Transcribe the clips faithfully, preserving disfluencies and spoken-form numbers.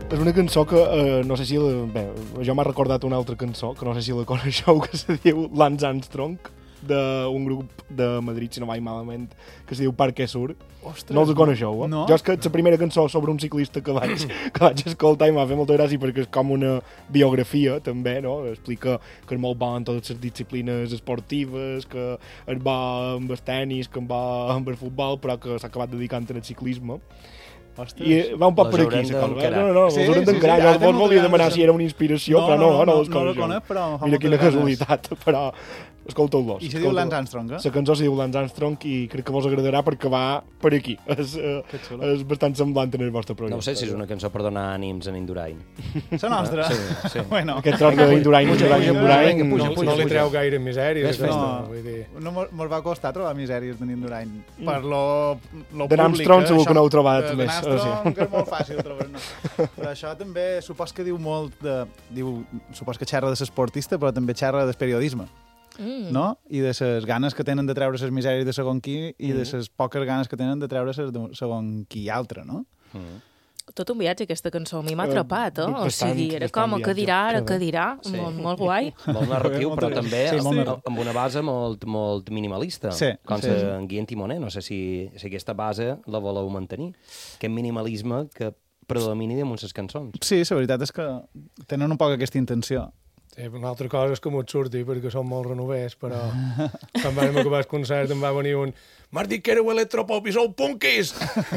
És una cançó que, eh, no sé si... La, bé, jo m'ha recordat una altra cançó, que no sé si la coneixeu, que se diu Lance Armstrong, d'un grup de Madrid, si no vaig malament, que se diu Parque Sur. Ostres, no els coneixeu, eh? No. Jo és que és la primera cançó sobre un ciclista que vaig, que vaig escoltar i m'ha fet molta gràcia perquè és com una biografia, també, no? Explica que és molt bo en totes les disciplines esportives, que es va amb el tenis, que en va amb el futbol, però que s'ha acabat dedicant al ciclisme. Ostres. I va un poc Les per aquí, haurem la cosa. d'encarar. No, no, no, Sí, les haurem sí, d'encarar. sí, Jo ara vos tengo volia ganes demanar de- si era una inspiració, No, però no, no, no, no, no les no la coneixeu. conec, però em fa Mira moltes quina ganes. casualitat, però escolteu-los. I se diu Lance Armstrong, eh? La cançó se diu Lance Armstrong i crec que vos agradarà perquè va per aquí. És, eh, Que xulo. és bastant semblant en el vostre programa. No ho sé si és una cançó per donar ànims en Indurain. La nostra? Sí, sí. Bueno. Aquest tros d'Indurain, Puja, Indurain, puja, Indurain... vinga, puja, No, puja, no li puja. treu gaire misèria. Ves festa. No, Vull dir... no mos mos va costar trobar misèries de Nindurain. Per lo, lo De públic. Armstrong eh, segur això- que no heu trobat de- més, De o sigui. Armstrong és molt fàcil trobar-ne. Però això també supos que diu molt de... Diu, supos que xerra de l'esportista, però també xerra del periodisme. Mm. No? I de les ganes que tenen de treure les misèries de segon qui i de les poques ganes que tenen de treure les de segon qui altre, no? Mm. Tot un viatge, aquesta cançó. A mi m'ha Eh, atrapat, eh? O bastant- sigui, era bastant com, a què viatge. dirà, ara Que què bé. dirà? Sí. Molt, molt guai. Molt narratiu, però també Sí, molt amb, narratiu. amb una base molt, molt minimalista. Sí, com sí. sí. en Guillem Timoner. No sé si, si aquesta base la voleu mantenir. Aquest minimalisme que predomini damunt les cançons. Sí, la veritat és que tenen un poc aquesta intenció. Sí, una altra cosa és que m'ho surti, perquè som molt renovers, però quan vam acabar el concert em va venir un «M'has dit que éreu electropop i sou punkis!»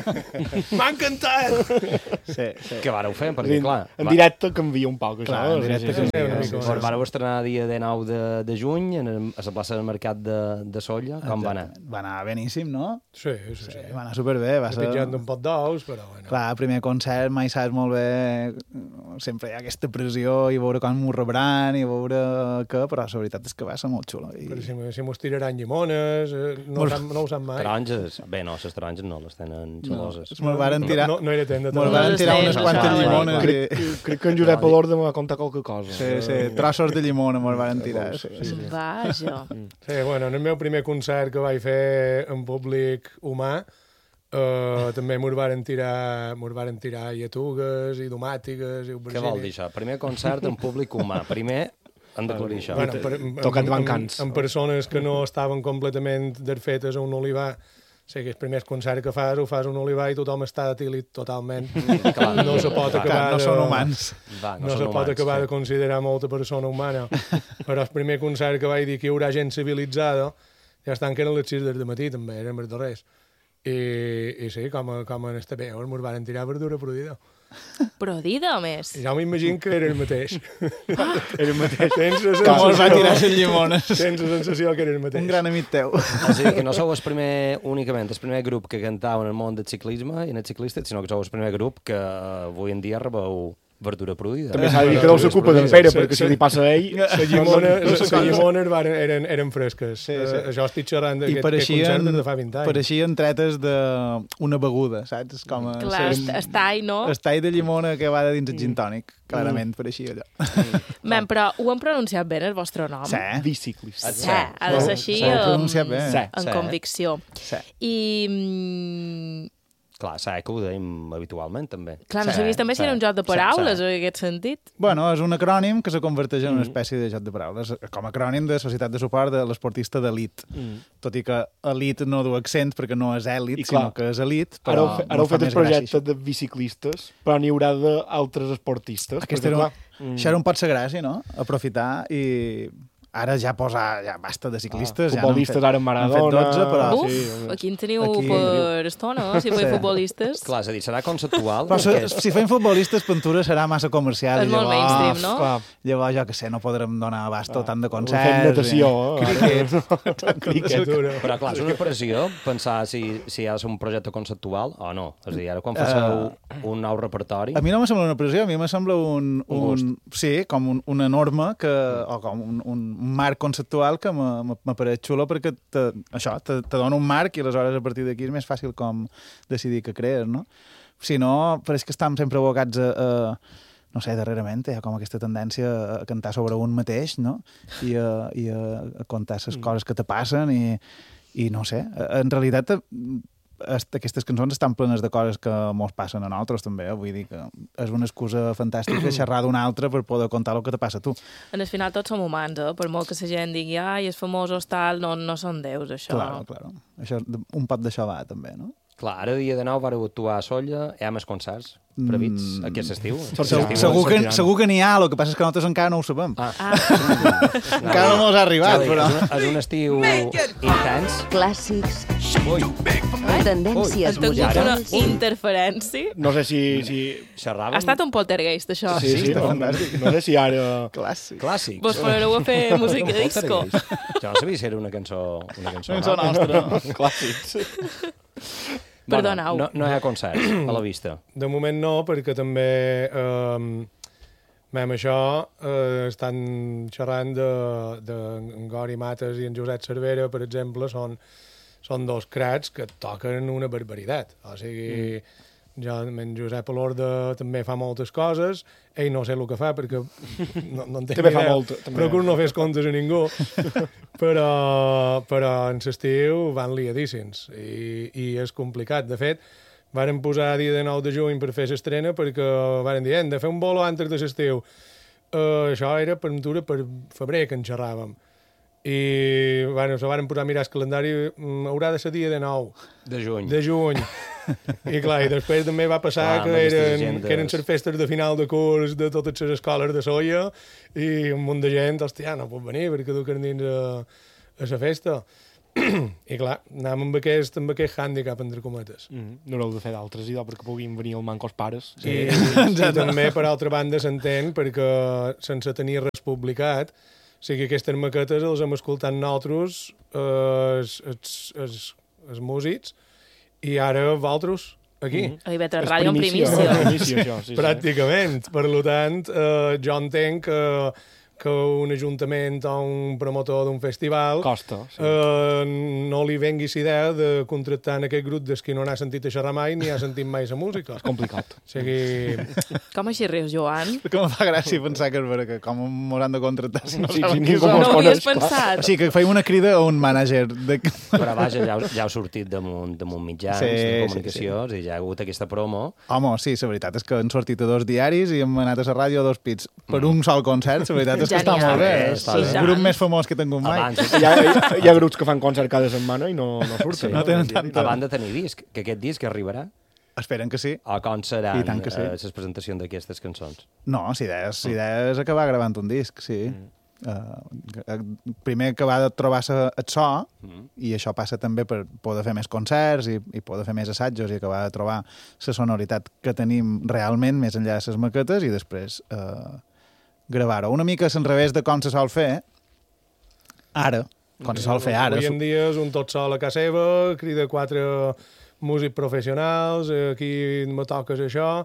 M'ha encantat! Sí, sí. Què vareu fer? Perquè, clar, En va- directe canvia un poc, Clar, això. en directe sí, sí, canvia, sí, una sí, mica. sí, Vos sí. vareu estrenar dia dinou de, de juny en el, a la plaça del Mercat de, de Solla. Com va anar? Va anar beníssim, no? Sí, sí, sí. Va anar superbé. Va ser... Trepitjant un pot d'ous, però bueno. Clar, primer concert, mai saps molt bé, sempre hi ha aquesta pressió i veure com m'ho rebran i veure què, però la veritat és que va ser molt xulo. I... Però si, si mos tiraran llimones, eh, no, ho sap, no ho sap mai. Taronges? Bé, no, les taronges no, les tenen geloses. Me'l varen tirar, No, no era temps de me'l taronges. varen tirar No unes les quantes tenen, llimones. no. I... Crec que en Josep Alorda m'ha contat qualque cosa. Sí, sí, trossos de llimona me'l varen tirar. Sí, sí. Vaja. Sí, bueno, en el meu primer concert que vaig fer en públic humà, eh, també mos varen tirar, mos varen tirar lletugues i domàtiques i Què vol dir això? Primer concert en públic humà. Primer han d'aclarir això. Bueno, per, Tocat amb- bancants. amb, amb persones que no estaven completament desfetes a un olivar. O sigui, el primer concert que fas ho fas a un olivar i tothom està atilit totalment. Clar, No se pot clar. acabar Clar, no de... són humans. Va, No, no són se pot humans, acabar sí. de considerar molta persona humana. Però el primer concert que vaig dir que hi haurà gent civilitzada, ja estan que eren les sis del matí, també, eren els darrers. I, i sí, com, a, com en este peor, mos van tirar verdura produïda. Però dida, a més. I ja m'imagino que era el mateix. Era el mateix. Tens la Com els va sensació, tirar les llimones. tens la sensació que era el mateix. Un gran amic teu. O sigui, que no sou el primer, únicament, el primer grup que cantava en el món del ciclisme i en el ciclista, sinó que sou el primer grup que eh, avui en dia rebeu verdura produïda. També s'ha de dir que deu ser culpa d'en Pere, perquè si li passa a ell... La llimona, la, la llimona eren, eren, eren fresques. Sí, sí. Eh, això estic xerrant I d'aquest pareixien, concert des de fa vint anys. pareixien tretes d'una beguda, saps? Com a, Clar, sí, est- estall, no? estall de llimona que va de dins el gin tònic. Clarament pareixia allò. Men, però ho han pronunciat bé, el vostre nom? Sí. Biciclista. Sí, ha de ser així, S'ha amb, pronunciat bé. Sí. amb Sí. convicció. Sí. I, mm, Clar, sabe que ho deim habitualment, també. clar, no Sí, sabies també si sí, era un joc de sí, paraules, sí. en aquest sentit. Bueno, és un acrònim que se converteix en una espècie de joc de paraules, com a acrònim de Societat de Suport de l'Esportista d'Elit. Mm. Tot i que elit no du accent perquè no és èlit, I clar, sinó que és elit, Ara però heu, fe- ara no heu fa fet el més gràcia, projecte de biciclistes, però n'hi haurà d'altres esportistes. Aquest perquè, era un- clar, mm, Això era un pot ser gràcia, no? Aprofitar i... Ara ja posa... Ja basta de ciclistes. Ah, ja no han futbolistes, fet- ara n'han Maradona... fet dotze, però... Uf, sí, aquí en teniu Aquí- per estona, si feu Sí. futbolistes. Clar, és a dir, serà conceptual. Però perquè si, si fem futbolistes, Pintura serà massa comercial. És i molt llavors, mainstream, no? Clar, Llavors, jo que sé, no podrem donar abast a tant de heu concerts. fet natació, eh? Cricket. Cricket. Però clar, és una pressió pensar si, si ha de ser un projecte conceptual o no. És a dir, ara quan fasseu un nou repertori... A mi no me sembla una pressió, a mi me sembla un... Un un sí, com un, una norma que, o com un, un marc conceptual que me- me- m'apareix xulo perquè te, això, te, te dona un marc i aleshores a partir d'aquí és més fàcil com decidir què crees, no? Si no, pareix que estem sempre abocats a, a no sé, darrerament hi ha com aquesta tendència a cantar sobre un mateix, no? I a, i a, a contar les coses que te passen i, i no sé, en realitat est, aquestes cançons estan plenes de coses que mos passen a nosaltres també, eh? Vull dir que és una excusa fantàstica xerrar d'una altra per poder contar el que te passa a tu. En el final tots som humans, eh? Per molt que la gent digui ai, els famosos tal, no, no són déus, això. Claro, claro. Això, un pot d'això va, també, no? Clar, ara dia de nou vareu actuar a Solla, hi ha més concerts previts Mm. aquest estiu. Sort- Segur, Sortiran, segur, que, sortiran. segur que n'hi ha, el que passa és que nosaltres encara no ho sabem. Ah, Ah, Encara no mos ha arribat, ja dic, però... És un, és un estiu intens. Clàssics, Ui, tendències han tingut una musicals. interferència. No sé si... si... xerràvem... Ha estat un poltergeist, això. Sí, sí, està no, fantàstic. no sé si ara... Clàssic. Clàssics. Vos posareu a fer música Un disco. poltergeist. Jo no sabia si era una cançó... Una cançó, No nostra. Clàssics. Perdoneu. No, no hi ha concerts a la vista. De moment no, perquè també eh, amb això eh, estan xerrant de, de en Gori Mates i en Josep Cervera, per exemple, són, són dos crats que toquen una barbaritat. O sigui, mm. jo, en Josep Alorda també fa moltes coses, ell no sé el que fa perquè no, no en té També ni fa idea. molt, també. Procuro no fer comptes a ningú, però, però en l'estiu van liadíssims i, i és complicat. De fet, varen posar dia de nou de juny per fer l'estrena perquè varen dir, hem de fer un bolo antes de l'estiu. Uh, això era per natura per febrer que en xerràvem. I bueno, se varen posar a mirar el calendari, mm, haurà de ser dia de nou De juny. de juny. I clar, i després també va passar Clar, que, amb aquestes eren, agendes. que eren les festes de final de curs de totes les escoles de Solla i un munt de gent, hòstia, no pot venir perquè du dins a, a la festa. I clar, anàvem amb aquest, amb aquest hàndicap, entre cometes. Mm, no haureu de fer d'altres, idò, perquè puguin venir el manco els pares. I, i també, per altra banda, s'entén perquè sense tenir res publicat, o sigui, aquestes maquetes els hem escoltat nosaltres, eh, els, els, els, els músics, i ara vosaltres, aquí. Mhm. A I V tres És Ràdio en primícia. primícia. primícia, això, sí, sí. Pràcticament. Per tant, eh, jo entenc que, que un ajuntament o un promotor d'un festival Costa, sí. eh, no li vengui la idea de contractar en aquest grup des qui no n'ha sentit a xerrar mai ni ha sentit mai la música. És complicat. O sigui, Com així rius, Joan? Que em fa gràcia pensar que, és vera, que com m'hauran de contractar si no Sí, saben sí, qui ningú som. mos No ho havies coneix, clar. pensat? O sigui, que feim una crida a un mànager de... Però vaja, ja, heu- ja heu sortit damunt, damunt mitjans, Sí, de sí, comunicacions, i ja ha hagut aquesta promo. Home, sí, la veritat és que han sortit a dos diaris i hem anat a la ràdio a dos pits per un sol concert, la veritat és que està Genial. molt bé. Sí, És està el bé. grup més famós que he tingut mai. Abans, Hi ha, hi ha grups que fan concert cada setmana i no, no surten. Sí. No tenen tanta... abans de tenir disc, que aquest disc arribarà, Esperen que sí. o com seran I tant que sí. eh, les presentacions d'aquestes cançons? No, la idea és, la idea és acabar gravant un disc, sí. Uh, primer acabar de trobar sa, el so, Mm. i això passa també per poder fer més concerts i, i poder fer més assajos i acabar de trobar la sonoritat que tenim realment més enllà de les maquetes i després uh, gravar-ho. Una mica a l'enrevés de com se sol fer ara, com se sol fer ara. avui en dia és un tot sol a casa seva, crida quatre músics professionals, aquí me toques això,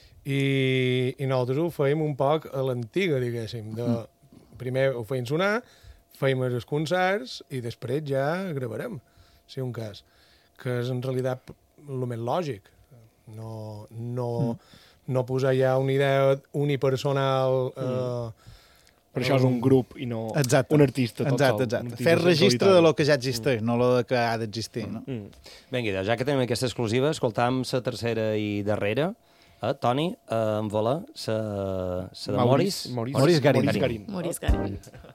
i, i nosaltres ho fèiem un poc a l'antiga, diguéssim. De, primer ho fèiem sonar, fèiem els concerts i després ja gravarem, si un cas. Que és en realitat el més lògic. No, no, no posar ja una idea unipersonal... Eh, Per això és un grup i no Exacte. un artista tot Exacte, sol. Un exacte. artista Fer registre solitari. de lo que ja existeix, no lo de que ha d'existir. No? Mm. Vinga, idò, ja que tenim aquesta exclusiva, escoltam la tercera i darrera. Eh, Toni, eh, en vola, la de Moris. Maurice, Maurice Garín. Maurice Garín. Moris Garín.